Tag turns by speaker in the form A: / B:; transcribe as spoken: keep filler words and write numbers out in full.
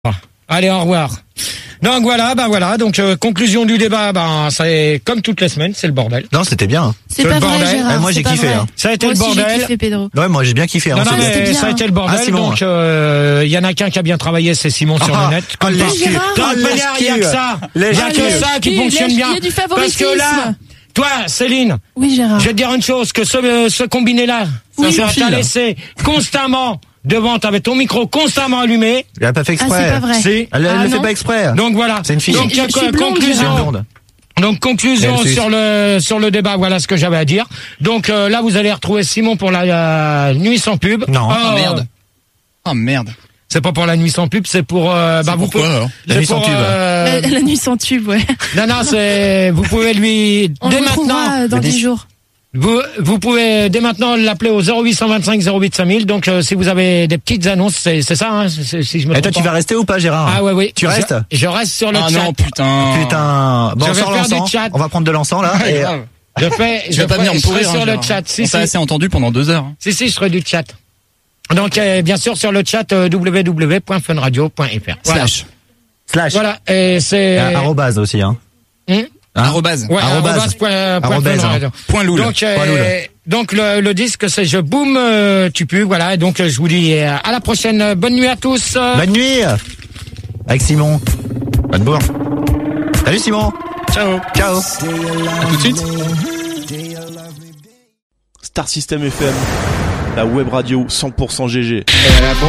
A: Allez, au revoir. Donc voilà, bah voilà, donc euh, conclusion du débat, bah c'est comme toutes les semaines, c'est le bordel.
B: Non, c'était bien.
C: C'est
A: C'est
C: pas
A: le
C: vrai,
A: bordel.
C: Gérard.
B: Ah, moi,
C: c'est
B: j'ai
C: pas
B: kiffé,
C: vrai.
B: hein.
A: Ça a été
C: Moi
A: le
C: aussi, j'ai
A: bordel.
C: kiffé, Pedro.
B: Ouais, moi j'ai bien kiffé. Hein,
A: Non, non,
B: c'est-
A: mais
C: c'était bien.
A: ça a été le bordel.
B: Ah, Simon.
A: Donc, il euh, y en a qu'un qui a bien travaillé, c'est Simon sur
B: Ah,
A: le net.
B: ah,
A: Comme
B: lèche
A: par-
B: cul.
C: Gérard.
A: Dans
B: Ah,
A: le peignard, il y a que ça. Il y a
B: Lèche
A: que
B: cul.
A: ça qui
C: Lèche
A: fonctionne
C: cul,
A: bien.
C: il y a du
A: Parce que là,
C: favoritisme.
A: toi, Céline,
C: Oui, Gérard.
A: je vais te dire une chose, que ce, ce combiné-là,
B: Oui.
A: ça
B: Un fil.
A: t'a laissé constamment devant, t'avais ton micro constamment allumé.
B: Elle a pas fait
C: Ah,
B: exprès.
C: c'est pas vrai.
A: Si.
B: Elle, elle
C: Ah,
B: le fait
C: non.
B: pas exprès.
A: Donc voilà.
B: C'est une fille.
A: Donc,
C: Je- je suis
A: euh,
C: blonde,
B: C'est une
A: conclusion.
B: blonde.
A: Donc conclusion
B: Elle suce.
A: sur le sur le débat, voilà ce que j'avais à dire. Donc euh, là vous allez retrouver Simon pour la euh, nuit sans pub.
B: Non.
A: Oh,
D: Ah merde. Ah merde.
A: C'est pas pour la nuit sans pub, c'est pour euh, bah
D: C'est
A: vous
D: pourquoi,
A: pouvez-
D: alors
B: La
A: c'est
B: nuit sans
A: pour,
B: tube.
A: euh,
C: La, la nuit sans tube, ouais.
A: non non, c'est vous pouvez lui
C: On
A: dès
C: le retrouvera
A: maintenant
C: euh, dans
B: le
C: dix
B: dix.
C: jours.
A: vous vous pouvez dès maintenant l'appeler au zéro huit cent vingt-cinq zéro huit cinq mille. Donc euh, si vous avez des petites annonces, c'est c'est ça hein, c'est- c'est- si je me
B: Et
A: trompe
B: toi, tu
A: pas.
B: vas rester ou pas, Gérard?
A: Ah ouais oui.
B: Tu
A: Je-
B: restes?
A: Je reste sur le
D: Ah
A: chat.
D: non, putain.
B: Putain. Bon,
A: Je
B: on
A: vais
B: sort
A: faire du
B: l'encens.
A: chat.
B: On va prendre de l'encens, là. Et...
D: Grave.
A: Je fais
D: Tu
A: je
D: vas pas
A: ferai-
D: venir me
A: je serai
D: pourrir.
A: sur
D: hein,
A: le
D: Gérard.
A: chat. Si
D: On
A: si.
D: t'a assez entendu pendant deux heures. hein.
A: Si, si, je ferai du chat. Donc, euh, bien sûr, sur le chat, euh, w w w point fun radio point f r. Voilà.
D: Slash.
B: Slash.
A: Voilà, et c'est...
B: Euh, Arrobase aussi, hein.
A: Hum
B: Hein
D: Arrobase.
A: Ouais,
B: arrobase.
A: arrobase point- point
B: Arrobase,
A: fun
B: hein.
A: radio.
D: Point loul.
A: Donc, euh,
B: Point loul.
A: donc le, le disque, c'est Je boum, euh, tu pues, voilà. Et donc, euh, je vous dis euh, à la prochaine. Bonne nuit à tous.
B: Bonne nuit. Avec Simon. Bonne bourre. Salut, Simon.
D: Ciao.
B: Ciao.
D: À tout de suite.
E: Star System F M, la web radio cent pour cent G G.
A: Euh, bon,